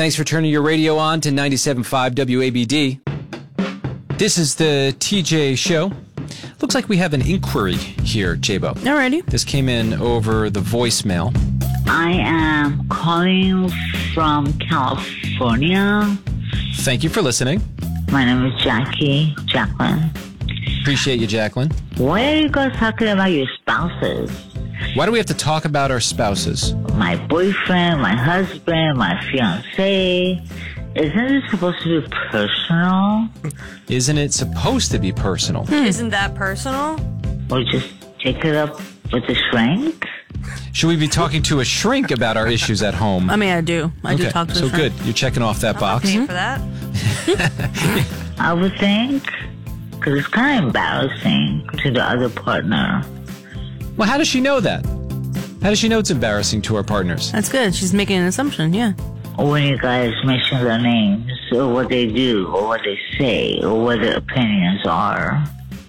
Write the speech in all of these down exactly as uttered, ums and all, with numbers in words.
Thanks for turning your radio on to ninety-seven point five W A B D. This is the T J Show. Looks like we have an inquiry here, J-Bo. Alrighty. This came in over the voicemail. I am calling from California. Thank you for listening. My name is Jackie, Jacqueline. Appreciate you, Jacqueline. Why are you guys talking about your spouses? Why do we have to talk about our spouses? My boyfriend, my husband, my fiancé. Isn't it supposed to be personal? Isn't it supposed to be personal? Hmm. Isn't that personal? Or just take it up with the shrink? Should we be talking to a shrink about our issues at home? I mean, I do. I okay. do talk to So the shrink. good. You're checking off that I'm box. not paying for that. I would think. Because it's kind of embarrassing to the other partner. Well, how does she know that? How does she know it's embarrassing to our partners? That's good. She's making an assumption, yeah. When you guys mention their names, or what they do, or what they say, or what their opinions are.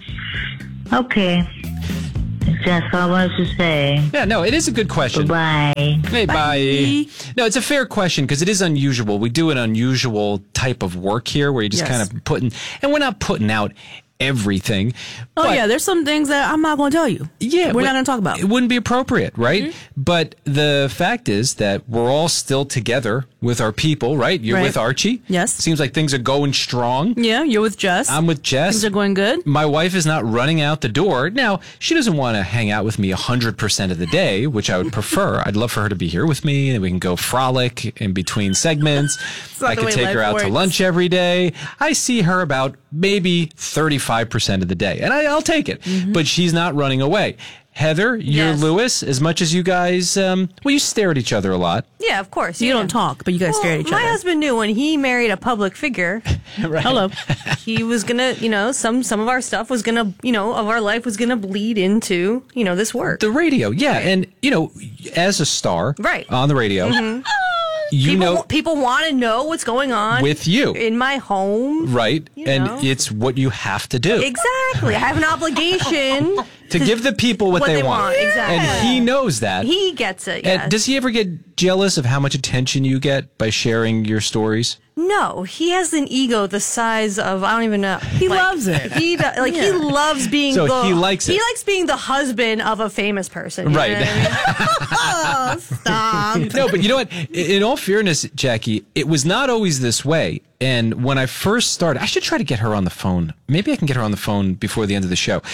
Okay. That's all I wanted to say. Yeah, no, it is a good question. Bye. Hey, bye. Bye. No, it's a fair question because it is unusual. We do an unusual type of work here where you just Yes. kind of putting, and we're not putting out everything. Oh, but yeah, there's some things that I'm not going to tell you. Yeah, We're but not going to talk about. It wouldn't be appropriate, right? Mm-hmm. But the fact is that we're all still together with our people, right? You're Right. with Archie. Yes. Seems like things are going strong. Yeah, you're with Jess. I'm with Jess. Things are going good. My wife is not running out the door. Now, she doesn't want to hang out with me one hundred percent of the day, which I would prefer. I'd love for her to be here with me, and we can go frolic in between segments. not I the could way take her life out works. to lunch every day. I see her about maybe thirty-five percent of the day, and I, I'll take it. Mm-hmm. But she's not running away. Heather, you're Yes. Lewis. As much as you guys, um, well, you stare at each other a lot. Yeah, of course. You yeah. don't talk, but you guys Well, stare at each my other. husband knew when he married a public figure, Right. Hello. he was gonna, you know, some some of our stuff was gonna, you know, of our life was gonna bleed into, you know, this work. The radio, yeah, and you know, as a star, Right. on the radio, you people know, people want to know what's going on with you. in my home. right, You and know. it's what you have to do. Exactly. I have an obligation To give the people what, what they, they want. want, exactly. And he knows that. He gets it. And Yes. does he ever get jealous of how much attention you get by sharing your stories? No, he has an ego the size of I don't even know. He loves it. He do, like he Yeah. loves being. So the, he likes it. He likes being the husband of a famous person. you Right. know what I mean? Oh, stop. No, but you know what? In all fairness, Jackie, it was not always this way. And when I first started, I should try to get her on the phone. Maybe I can get her on the phone before the end of the show.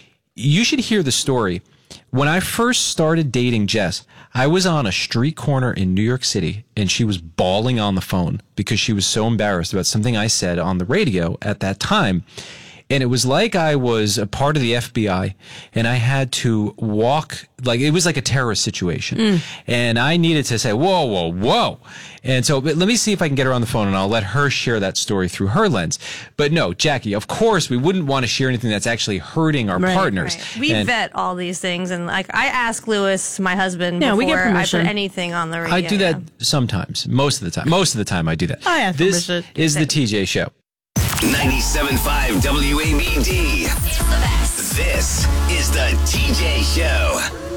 You should hear the story. When I first started dating Jess, I was on a street corner in New York City, and she was bawling on the phone because she was so embarrassed about something I said on the radio at that time. And it was like I was a part of the F B I, and I had to walk, like it was like a terrorist situation. Mm. And I needed to say, whoa, whoa, whoa. And so but let me see if I can get her on the phone, and I'll let her share that story through her lens. But no, Jackie, of course, we wouldn't want to share anything that's actually hurting our Right, partners. Right. We And vet all these things, and like I ask Lewis, my husband, Yeah, before we get I put permission. anything on the radio. I do that sometimes, most of the time. Most of the time I do that. I ask This permission. is the T J Show. ninety-seven point five W A B D. This is the T J Show.